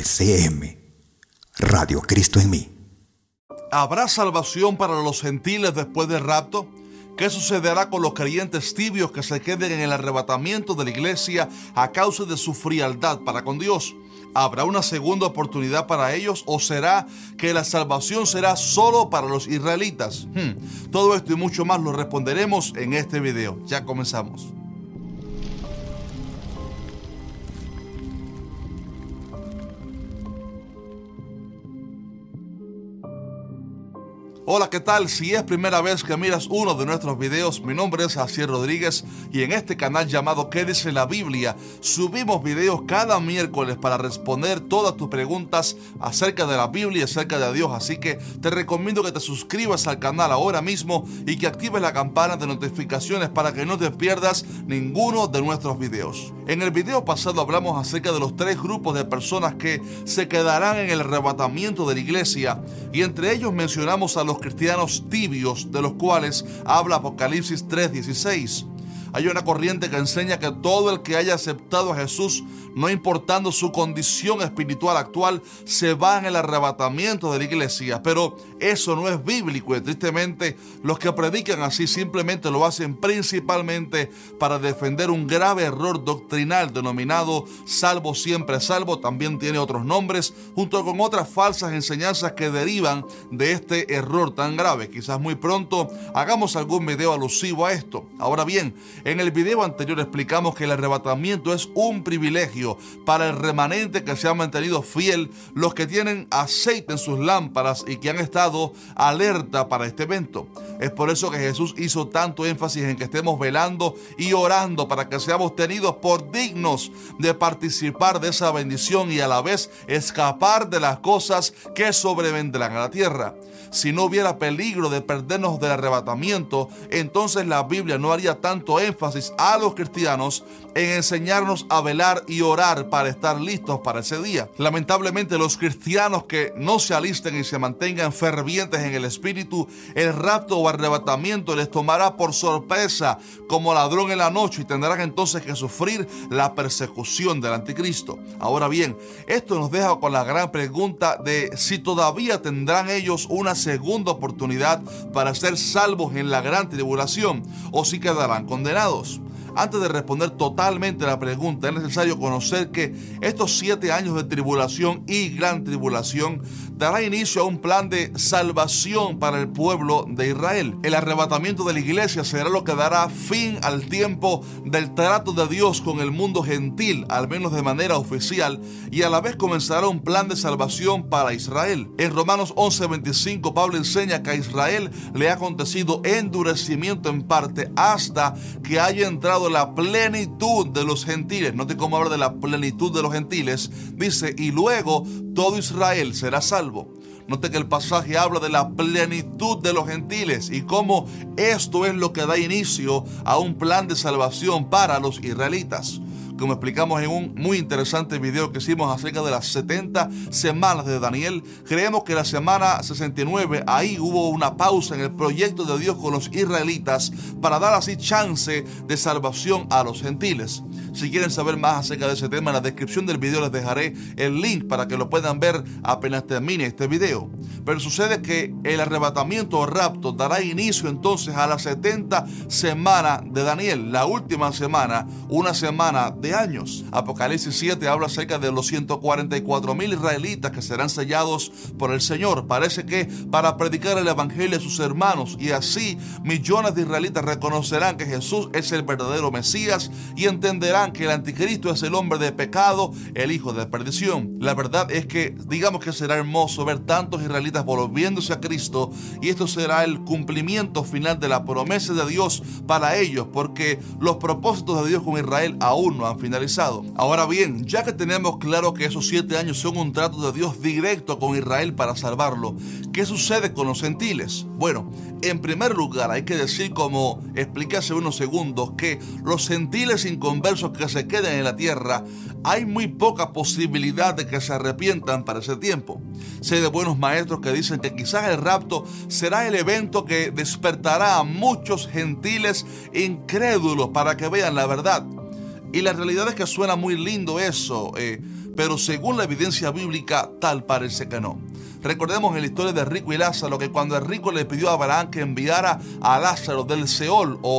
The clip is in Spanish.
RCM, Radio Cristo en mí. ¿Habrá salvación para los gentiles después del rapto? ¿Qué sucederá con los creyentes tibios que se queden en el arrebatamiento de la iglesia a causa de su frialdad para con Dios? ¿Habrá una segunda oportunidad para ellos o será que la salvación será solo para los israelitas? Todo esto y mucho más lo responderemos en este video. Ya comenzamos. Hola, ¿qué tal? Si es primera vez que miras uno de nuestros videos, mi nombre es Jaciel Rodríguez y en este canal llamado ¿Qué dice la Biblia? Subimos videos cada miércoles para responder todas tus preguntas acerca de la Biblia y acerca de Dios. Así que te recomiendo que te suscribas al canal ahora mismo y que actives la campana de notificaciones para que no te pierdas ninguno de nuestros videos. En el video pasado hablamos acerca de los tres grupos de personas que se quedarán en el arrebatamiento de la iglesia y entre ellos mencionamos a los cristianos tibios, de los cuales habla Apocalipsis 3:16. Hay una corriente que enseña que todo el que haya aceptado a Jesús, no importando su condición espiritual actual, se va en el arrebatamiento de la iglesia. Pero eso no es bíblico y tristemente los que predican así simplemente lo hacen principalmente para defender un grave error doctrinal denominado salvo siempre salvo. También tiene otros nombres, junto con otras falsas enseñanzas que derivan de este error tan grave. Quizás muy pronto hagamos algún video alusivo a esto. Ahora bien, en el video anterior explicamos que el arrebatamiento es un privilegio para el remanente que se ha mantenido fiel, los que tienen aceite en sus lámparas y que han estado alerta para este evento. Es por eso que Jesús hizo tanto énfasis en que estemos velando y orando para que seamos tenidos por dignos de participar de esa bendición y a la vez escapar de las cosas que sobrevendrán a la tierra. Si no hubiera peligro de perdernos del arrebatamiento, entonces la Biblia no haría tanto énfasis a los cristianos en enseñarnos a velar y orar para estar listos para ese día. Lamentablemente, los cristianos que no se alisten y se mantengan fervientes en el espíritu, el rapto o arrebatamiento les tomará por sorpresa como ladrón en la noche y tendrán entonces que sufrir la persecución del anticristo. Ahora bien, esto nos deja con la gran pregunta de si todavía tendrán ellos una segunda oportunidad para ser salvos en la gran tribulación o si quedarán condenados. Antes de responder totalmente la pregunta, es necesario conocer que estos 7 años de tribulación y gran tribulación dará inicio a un plan de salvación para el pueblo de Israel. El arrebatamiento de la iglesia será lo que dará fin al tiempo del trato de Dios con el mundo gentil, al menos de manera oficial, y a la vez comenzará un plan de salvación para Israel. En Romanos 11:25, Pablo enseña que a Israel le ha acontecido endurecimiento en parte hasta que haya entrado la plenitud de los gentiles. Note cómo habla de la plenitud de los gentiles. Dice, y luego todo Israel será salvo. Note que el pasaje habla de la plenitud de los gentiles y cómo esto es lo que da inicio a un plan de salvación para los israelitas. Como explicamos en un muy interesante video que hicimos acerca de las 70 semanas de Daniel, creemos que la semana 69, ahí hubo una pausa en el proyecto de Dios con los israelitas para dar así chance de salvación a los gentiles. Si quieren saber más acerca de ese tema, en la descripción del video les dejaré el link para que lo puedan ver apenas termine este video. Pero sucede que el arrebatamiento o rapto dará inicio entonces a las 70 semanas de Daniel, la última semana, una semana de años. Apocalipsis 7 habla acerca de los 144,000 israelitas que serán sellados por el Señor. Parece que para predicar el evangelio a sus hermanos, y así millones de israelitas reconocerán que Jesús es el verdadero Mesías y entenderán que el anticristo es el hombre de pecado, el hijo de perdición. La verdad es que digamos que será hermoso ver tantos israelitas volviéndose a Cristo, y esto será el cumplimiento final de la promesa de Dios para ellos, porque los propósitos de Dios con Israel aún no han finalizado. Ahora bien, ya que tenemos claro que esos 7 años son un trato de Dios directo con Israel para salvarlo, ¿qué sucede con los gentiles? Bueno, en primer lugar hay que decir, como expliqué hace unos segundos, que los gentiles inconversos que se queden en la tierra, hay muy poca posibilidad de que se arrepientan para ese tiempo. Sé de buenos maestros que dicen que quizás el rapto será el evento que despertará a muchos gentiles incrédulos para que vean la verdad. Y la realidad es que suena muy lindo eso, pero según la evidencia bíblica, tal parece que no. Recordemos en la historia de rico y Lázaro que cuando el rico le pidió a Abraham que enviara a Lázaro del Seol o